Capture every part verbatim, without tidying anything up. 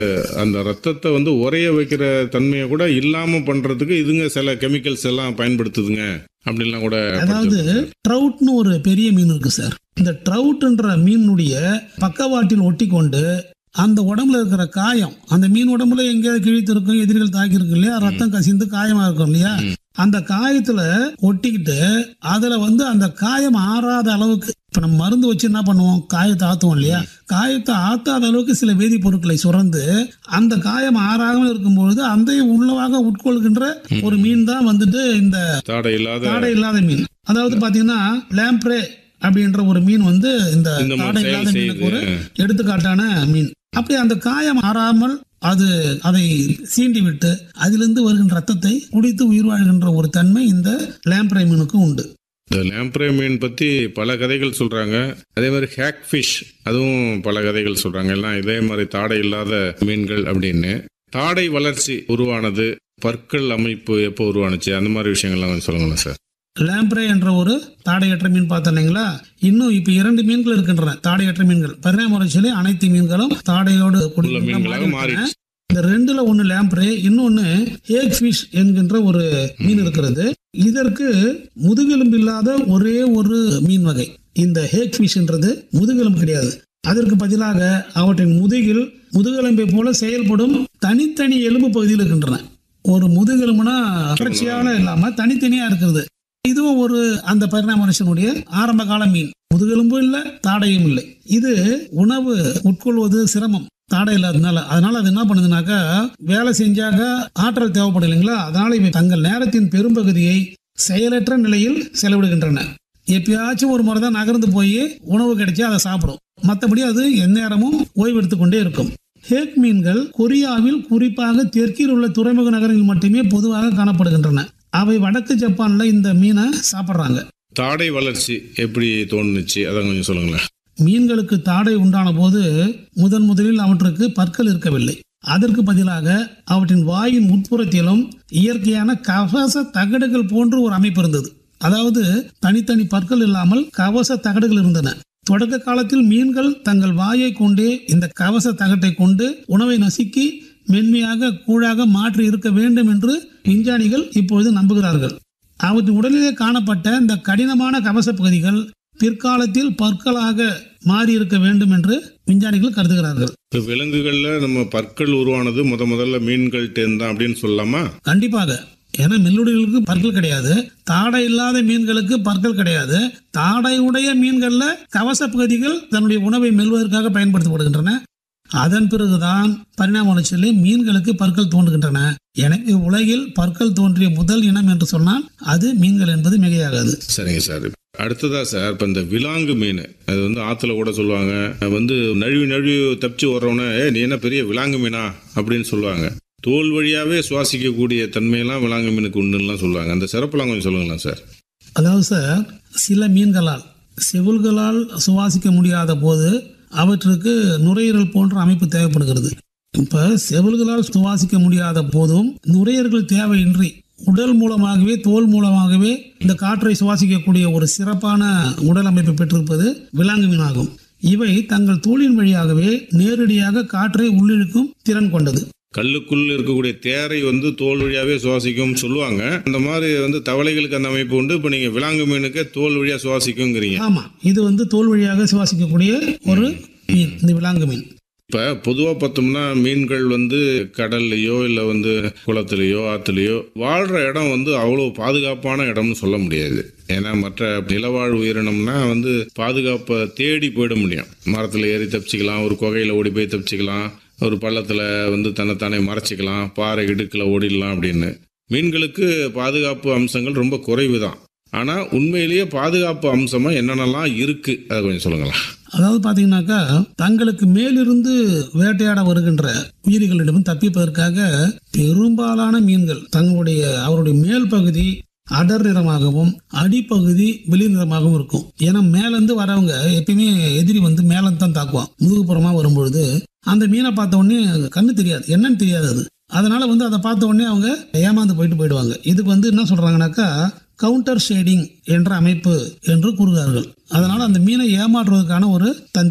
அந்த ரத்தத்தை வந்து உறைய வைக்கிற தன்மையை கூட இல்லாம பண்றதுக்கு இதுங்க சில கெமிக்கல்ஸ் எல்லாம் பயன்படுத்துதுங்க அப்படின்லாம் கூட. அதாவது ட்ரவுட்னு ஒரு பெரிய மீன் இருக்கு சார். இந்த ட்ரவுட்ன்ற மீனுடைய பக்கவாட்டில் ஒட்டி கொண்டு அந்த உடம்புல இருக்கிற காயம், அந்த மீன் உடம்புல எங்கேயாவது கிழித்து இருக்கும், எதிரிகள் தாக்கி இருக்கு இல்லையா, ரத்தம் கசிந்து காயமா இருக்கும் இல்லையா, அந்த காயத்துல ஒட்டிக்கிட்டு அதுல வந்து அந்த காயம் ஆறாத அளவுக்கு, இப்ப நம்ம மருந்து வச்சு என்ன பண்ணுவோம், காயத்தை ஆத்துவோம் இல்லையா, காயத்தை ஆத்தாத அளவுக்கு சில வேதிப்பொருட்களை சுரந்து அந்த காயம் ஆறாமல் இருக்கும்பொழுது அந்த உள்ளவாக உட்கொள்கின்ற ஒரு மீன் தான் வந்துட்டு இந்த தாடை இல்லாத தாடை இல்லாத மீன். அதாவது பாத்தீங்கன்னா லாம்ப்ரே அப்படின்ற ஒரு மீன் வந்து இந்த தாடை இல்லாத மீனுக்கு ஒரு எடுத்துக்காட்டான மீன். அப்படி அந்த காயம் ஆறாமல் அது அதை சீண்டி விட்டு அதிலிருந்து வருகின்ற ரத்தத்தை குடித்து உயிர் வாழ்கின்ற ஒரு தன்மை இந்த லாம்ப்ரே மீனுக்கு உண்டு. இந்த லாம்ப்ரே மீன் பத்தி பல கதைகள் சொல்றாங்க. அதே மாதிரி ஹேக் ஃபிஷ் அதுவும் பல கதைகள் சொல்றாங்க. எல்லாம் இதே மாதிரி தாடை இல்லாத மீன்கள் அப்படின்னு. தாடை வளர்ச்சி உருவானது, பற்கள் அமைப்பு எப்போ உருவானுச்சு, அந்த மாதிரி விஷயங்கள்லாம் கொஞ்சம் சொல்லுங்களேன் சார். லாம்ப்ரே என்ற ஒரு தாடையற்ற மீன் பார்த்தீங்களா, இன்னும் இப்ப இரண்டு மீன்கள் இருக்கின்றன தாடையற்ற மீன்கள். பரிணாம வளர்ச்சியிலே அனைத்து மீன்களும் தாடையோடு மாறி, இந்த ரெண்டுல ஒன்னு லாம்ப்ரே, இன்னொன்னு ஹேக் ஃபிஷ் என்கின்ற ஒரு மீன் இருக்கிறது. இதற்கு முதுகெலும்பு இல்லாத ஒரே ஒரு மீன் வகை இந்த ஹேக் ஃபிஷ்ன்றது. முதுகெலும்பு கிடையாது, அதற்கு பதிலாக அவற்றின் முதுகில் முதுகெலும்பை போல செயல்படும் தனித்தனி எலும்பு பகுதியில் இருக்கின்றன. ஒரு முதுகெலும்புனா தொடர்ச்சியால இல்லாம தனித்தனியா இருக்கிறது. இதுவும் ஒரு அந்த பரிணாம வளர்ச்சியினுடைய ஆரம்ப கால மீன். முதுகெலும்பும் இல்லை, தாடையும் இல்லை. இது உணவு உட்கொள்வது சிரமம் தாடை இல்லாதனால. அதனால அது என்ன பண்ணுதுனாக்கா, வேலை செஞ்சாக ஆற்றல் தேவைப்படும் இல்லைங்களா, அதனால இவை தங்கள் நேரத்தின் பெரும்பகுதியை செயலற்ற நிலையில் செலவிடுகின்றன. எப்பயாச்சும் ஒரு முறை தான் நகர்ந்து போய் உணவு கிடைச்சா அதை சாப்பிடும், மற்றபடி அது எந்நேரமும் ஓய்வு எடுத்துக்கொண்டே இருக்கும். ஹேக் மீன்கள் கொரியாவில் குறிப்பாக தெற்கில் உள்ள துறைமுக நகரங்களில் மட்டுமே பொதுவாக காணப்படுகின்றன. அவை வடக்கு ஜப்பான்ல இந்த மீனை சாப்பிட்றாங்க. தாடை வளர்ச்சி எப்படி தோணுச்சு, அதை கொஞ்சம் சொல்லுங்களேன். மீன்களுக்கு தாடை உண்டான போது முதன் முதலில் அவற்றுக்கு பற்கள் இருக்கவில்லை. அதற்கு பதிலாக அவற்றின் வாயின் உட்புறத்திலும் இயற்கையான கவச தகடுகள் போன்று ஒரு அமைப்பு இருந்தது. அதாவது தனித்தனி பற்கள் இல்லாமல் கவச தகடுகள் இருந்தன. தொடக்க காலத்தில் மீன்கள் தங்கள் வாயை கொண்டே இந்த கவச தகட்டை கொண்டு உணவை நசுக்கி மென்மையாக கூழாக மாற்றி இருக்க வேண்டும் என்று விஞ்ஞானிகள் இப்பொழுது நம்புகிறார்கள். அவற்றின் உடலிலே காணப்பட்ட இந்த கடினமான கவச பகுதிகள் பிற்காலத்தில் பற்களாக மாறி இருக்க வேண்டும் என்று விஞ்ஞானிகள் கருதுகிறார்கள். விலங்குகள்ல நம்ம பற்கள் உருவானது முத முதல்ல மீன்கள் தான் அப்படின்னு சொல்லலாமா? கண்டிப்பாக. ஏன்னா மெல்லுடலுக்கு பற்கள் கிடையாது, தாடை இல்லாத மீன்களுக்கு பற்கள் கிடையாது. தாடை உடைய மீன்கள்ல கவச பகுதிகள் தன்னுடைய உணவை மெல்வதற்காக பயன்படுத்தப்படுகின்றன. அதன் பிறகுதான் பரிணாம வளர்ச்சியிலே மீன்களுக்கு பற்கள் தோன்றுகின்றன. எனவே உலகில் பற்கள் தோன்றிய முதல் இனம் என்று சொன்னால் அது மீன்கள் என்பது மிகையாகாது. சரிங்க சார். அடுத்ததா சார், இப்ப இந்த விலாங்கு மீன், அது வந்து ஆத்துல கூட சொல்லுவாங்க, வந்து நழுவி நழுவி தப்பிச்சு வர்றவன ஏ நீ என்ன பெரிய விலாங்கு மீனா அப்படின்னு சொல்லுவாங்க. தோல் வழியாவே சுவாசிக்கக்கூடிய தன்மையெல்லாம் விலாங்கு மீனுக்கு உண்டுலாம் சொல்லுவாங்க. அந்த சிறப்புலாம் கொஞ்சம் சொல்லுங்களேன் சார். அதாவது சார், சில மீன்களால் செவுள்களால் சுவாசிக்க முடியாத போது அவற்றுக்கு நுரையீரல் போன்ற அமைப்பு தேவைப்படுகிறது. இப்ப செவில்களால் சுவாசிக்க முடியாத போதும் நுரையீரல் தேவையின்றி உடல் மூலமாகவே தோல் மூலமாகவே இந்த காற்றை சுவாசிக்கக்கூடிய ஒரு சிறப்பான உடல் அமைப்பை பெற்றிருப்பது விலாங்கு மீனாகும். இவை தங்கள் தோலின் வழியாகவே நேரடியாக காற்றை உள்ளிழுக்கும் திறன் கொண்டது. கல்லுக்குள் இருக்கக்கூடிய தேரை வந்து தோல் வழியாவே சுவாசிக்கும் சொல்லுவாங்க. அந்த மாதிரி வந்து தவளைகளுக்கு அந்த அமைப்பு உண்டு. இப்ப நீங்க விலாங்கு மீனுக்கு தோல் வழியா சுவாசிக்குங்கிறீங்க. ஆமா, இது வந்து தோல் வழியாக சுவாசிக்கக்கூடிய ஒரு மீன் இந்த விலாங்கு மீன். இப்ப பொதுவா பார்த்தோம்னா மீன்கள் வந்து கடல்லையோ இல்ல வந்து குளத்திலேயோ ஆத்துலயோ வாழ்ற இடம் வந்து அவ்வளவு பாதுகாப்பான இடம்னு சொல்ல முடியாது. ஏன்னா மற்ற நிலவாழ் உயிரினம்னா வந்து பாதுகாப்பை தேடி போயிட முடியும். மரத்துல ஏறி தப்பிச்சுக்கலாம், ஒரு குகையில ஓடி போய் தப்பிச்சுக்கலாம், ஒரு பள்ளத்துல வந்து தன்னைத்தானே மறைச்சிக்கலாம், பாறை இடுக்கில் ஓடிடலாம் அப்படின்னு. மீன்களுக்கு பாதுகாப்பு அம்சங்கள் ரொம்ப குறைவு தான். ஆனா உண்மையிலேயே பாதுகாப்பு அம்சமா என்னென்னலாம் இருக்கு, அதை கொஞ்சம் சொல்லுங்களா. அதாவது பாத்தீங்கன்னாக்கா, தங்களுக்கு மேலிருந்து வேட்டையாட வருகின்ற உயிரிகளிடம் தப்பிப்பதற்காக பெரும்பாலான மீன்கள் தங்களுடைய அவருடைய மேல் பகுதி அடர் நிறமாகவும் அடிப்பகுதி வெளி நிறமாகவும் இருக்கும். ஏன்னா மேலேருந்து வரவங்க எப்பயுமே எதிரி வந்து மேலேருந்து தான் தாக்குவான். முதுகுப்புறமா வரும்பொழுது அந்த மீனை பார்த்த உடனே கண்ணு தெரியாது, என்னன்னு தெரியாது அது. அதனால வந்து அதை பார்த்த உடனே அவங்க ஏமாந்து போயிட்டு போயிடுவாங்க. இதுக்கு வந்து என்ன சொல்றாங்கன்னாக்கா கவுண்டர் ஷேடிங் என்ற அமைப்பு என்று கூறுகிறார்கள். அதனால அந்த மீனை ஏமாற்றுவதற்கான ஒரு தந்திரம்.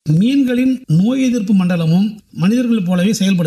மீன்களின் நோய் எதிர்ப்பு மண்டலமும் மனிதர்கள் போலவே செயல்படும்.